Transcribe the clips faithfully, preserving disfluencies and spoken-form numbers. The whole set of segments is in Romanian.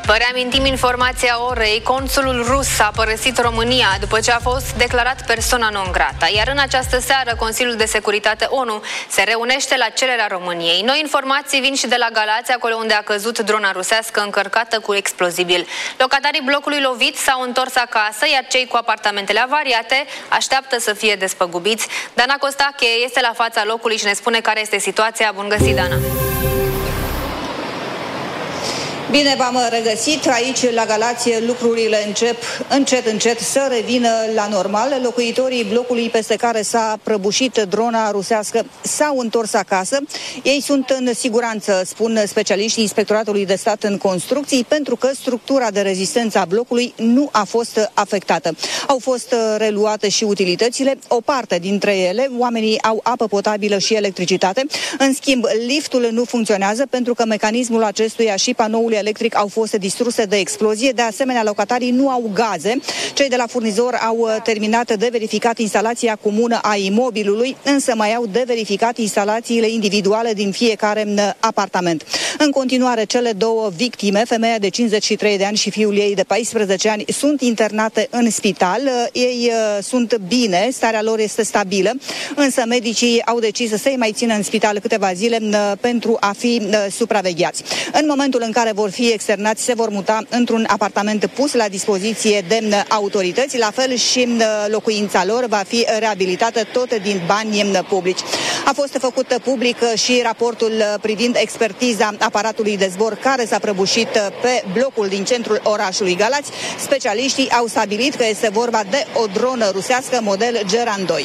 Vă reamintim informația orei. Consulul rus a părăsit România după ce a fost declarat persona non grata. Iar în această seară, Consiliul de Securitate ONU se reunește la cererea României. Noi informații vin și de la Galați, acolo unde a căzut drona rusească încărcată cu explozibil. Locatarii blocului lovit s-au întors acasă, iar cei cu apartamentele avariate așteaptă să fie despăgubiți. Dana Costache este la fața locului și ne spune care este situația. Bun găsit, Dana! Bine v-am regăsit. Aici, la Galați, lucrurile încep încet, încet să revină la normal. Locuitorii blocului peste care s-a prăbușit drona rusească s-au întors acasă. Ei sunt în siguranță, spun specialiștii Inspectoratului de Stat în Construcții, pentru că structura de rezistență a blocului nu a fost afectată. Au fost reluate și utilitățile, o parte dintre ele, oamenii au apă potabilă și electricitate. În schimb, liftul nu funcționează pentru că mecanismul acestuia și panoul electric au fost distruse de explozie. De asemenea, locatarii nu au gaze. Cei de la furnizor au terminat de verificat instalația comună a imobilului, însă mai au de verificat instalațiile individuale din fiecare apartament. În continuare, cele două victime, femeia de cincizeci și trei de ani și fiul ei de paisprezece ani, sunt internate în spital. Ei sunt bine, starea lor este stabilă, însă medicii au decis să-i mai țină în spital câteva zile pentru a fi supravegheați. În momentul în care vor fi externați, se vor muta într-un apartament pus la dispoziție de autorități. La fel și locuința lor va fi reabilitată tot din bani publici. A fost făcut public și raportul privind expertiza aparatului de zbor care s-a prăbușit pe blocul din centrul orașului Galați. Specialiștii au stabilit că este vorba de o dronă rusească model Geran doi.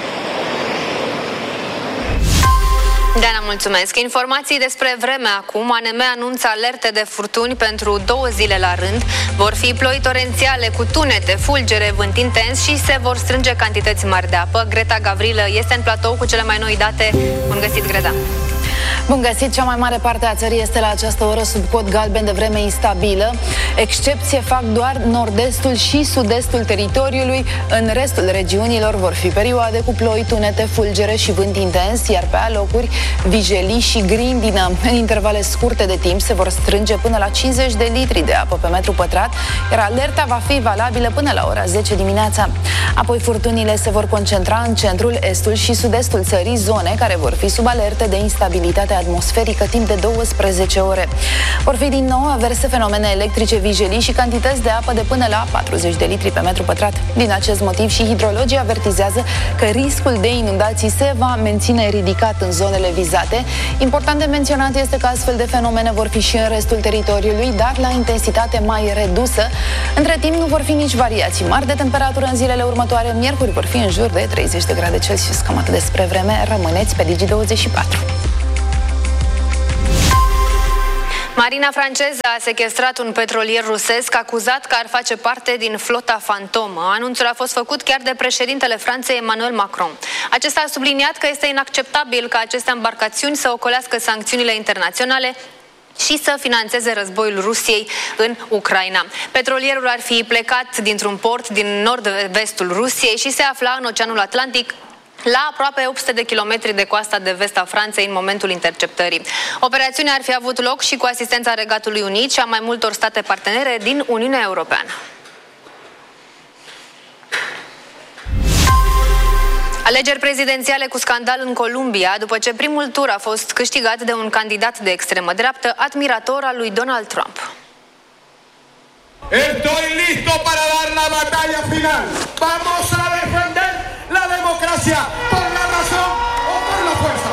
Deana, mulțumesc. Informații despre vreme acum. A N M anunță alerte de furtuni pentru două zile la rând. Vor fi ploi torențiale cu tunete, fulgere, vânt intens și se vor strânge cantități mari de apă. Greta Gavrilă este în platou cu cele mai noi date. Bun găsit, Greta! Bun găsit! Cea mai mare parte a țării este la această oră sub cod galben de vreme instabilă. Excepție fac doar nord-estul și sud-estul teritoriului. În restul regiunilor vor fi perioade cu ploi, tunete, fulgere și vânt intens, iar pe alocuri vijelii și grindină. În intervale scurte de timp se vor strânge până la cincizeci de litri de apă pe metru pătrat, iar alerta va fi valabilă până la ora zece dimineața. Apoi furtunile se vor concentra în centrul, estul și sud-estul țării, zone care vor fi sub alerte de instabilitate atmosferică timp de douăsprezece ore. Vor fi din nou averse fenomene electrice, vijelii și cantități de apă de până la patruzeci de litri pe metru pătrat. Din acest motiv și hidrologii avertizează că riscul de inundații se va menține ridicat în zonele vizate. Important de menționat este că astfel de fenomene vor fi și în restul teritoriului, dar la intensitate mai redusă. Între timp nu vor fi nici variații mari de temperatură în zilele următoare. Miercuri vor fi în jur de treizeci de grade Celsius. Cam atât despre vreme. Rămâneți pe Digi douăzeci și patru. Marina franceză a sechestrat un petrolier rusesc acuzat că ar face parte din flota fantomă. Anunțul a fost făcut chiar de președintele Franței, Emmanuel Macron. Acesta a subliniat că este inacceptabil ca aceste embarcațiuni să ocolească sancțiunile internaționale și să finanțeze războiul Rusiei în Ucraina. Petrolierul ar fi plecat dintr-un port din nord-vestul Rusiei și se afla în Oceanul Atlantic, la aproape opt sute de kilometri de coasta de vest a Franței în momentul interceptării. Operațiunea ar fi avut loc și cu asistența Regatului Unit și a mai multor state partenere din Uniunea Europeană. Alegeri prezidențiale cu scandal în Columbia, după ce primul tur a fost câștigat de un candidat de extremă dreaptă, admirator al lui Donald Trump. Estoy listo para dar la batalla final. Vamos a defender la democracia por la razón o por la fuerza.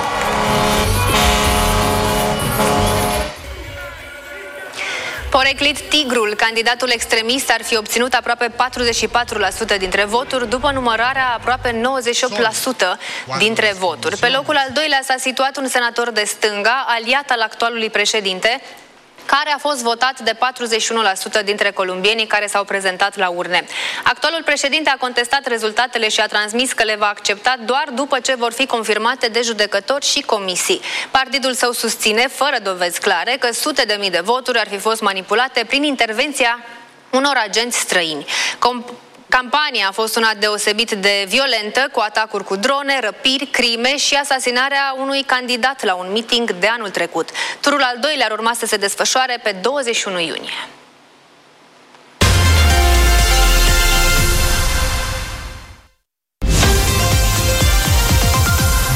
Poreclit Tigrul, candidatul extremist, ar fi obținut aproape patruzeci și patru la sută dintre voturi, după numărarea aproape nouăzeci și opt la sută dintre voturi. Pe locul al doilea s-a situat un senator de stânga, aliat al actualului președinte, care a fost votat de patruzeci și unu la sută dintre columbienii care s-au prezentat la urne. Actualul președinte a contestat rezultatele și a transmis că le va accepta doar după ce vor fi confirmate de judecători și comisii. Partidul său susține, fără dovezi clare, că sute de mii de voturi ar fi fost manipulate prin intervenția unor agenți străini. Com Campania a fost una deosebit de violentă, cu atacuri cu drone, răpiri, crime și asasinarea unui candidat la un meeting de anul trecut. Turul al doilea ar urma să se desfășoare pe douăzeci și unu iunie.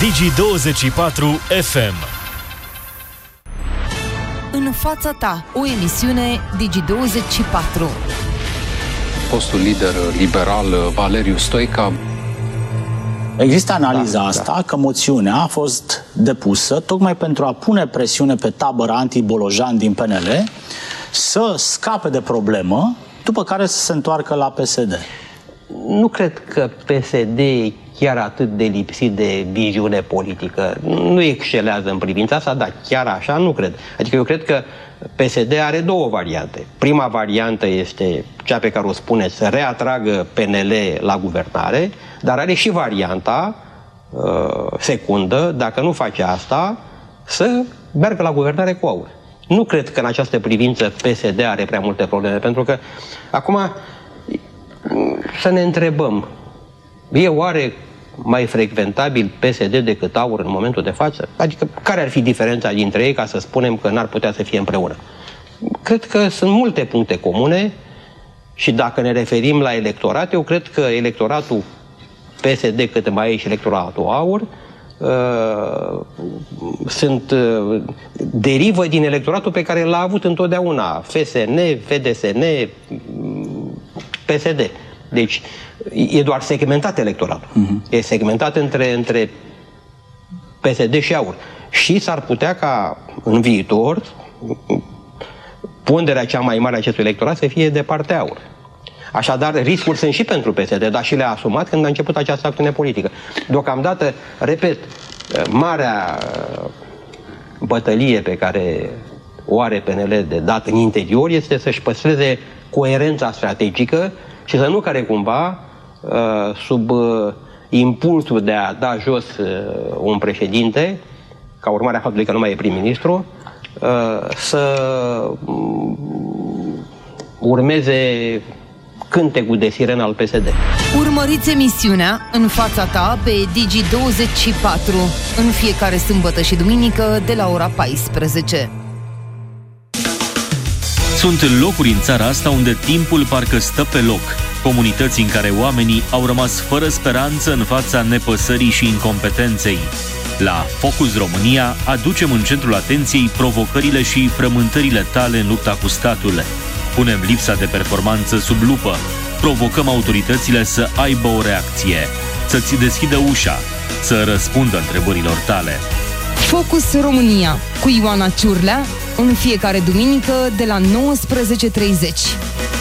Digi douăzeci și patru F M. În fața ta, o emisiune Digi douăzeci și patru. Fostul lider liberal Valeriu Stoica. Există analiza da, asta da. că moțiunea a fost depusă tocmai pentru a pune presiune pe tabăra anti-Bolojan din P N L să scape de problemă, după care să se întoarcă la P S D. Nu cred că P S D e chiar atât de lipsit de viziune politică. Nu excelează în privința asta, dar chiar așa nu cred. Adică eu cred că P S D are două variante. Prima variantă este cea pe care o spune, să reatragă P N L la guvernare, dar are și varianta uh, secundă, dacă nu face asta, să meargă la guvernare cu aur. Nu cred că în această privință P S D are prea multe probleme, pentru că acum să ne întrebăm, e oare mai frecventabil P S D decât AUR în momentul de față? Adică care ar fi diferența dintre ei ca să spunem că n-ar putea să fie împreună? Cred că sunt multe puncte comune și dacă ne referim la electorat, eu cred că electoratul P S D, cât mai e și electoratul AUR, uh, sunt uh, derivă din electoratul pe care l-a avut întotdeauna F S N, F D S N, P S D. Deci e doar segmentat electoratul. Uh-huh. E segmentat între, între P S D și AUR. Și s-ar putea ca în viitor ponderea cea mai mare a acestui electorat să fie de partea AUR. Așadar, riscuri sunt și pentru P S D, dar și le-a asumat când a început această acțiune politică. Deocamdată, repet, marea bătălie pe care o are P N L de dat în interior este să-și păstreze coerența strategică și să nu care cumva, sub impulsul de a da jos un președinte, ca urmare a faptului că nu mai e prim-ministru, să urmeze cântecul de sirenă al P S D. Urmăriți emisiunea În fața ta pe Digi douăzeci și patru în fiecare sâmbătă și duminică de la ora paisprezece. Sunt locuri în țara asta unde timpul parcă stă pe loc. Comunități în care oamenii au rămas fără speranță în fața nepăsării și incompetenței. La Focus România aducem în centrul atenției provocările și frământările tale în lupta cu statul. Punem lipsa de performanță sub lupă. Provocăm autoritățile să aibă o reacție, să-ți deschidă ușa, să răspundă întrebărilor tale. Focus România cu Ioana Ciurlea în fiecare duminică de la nouăsprezece și treizeci.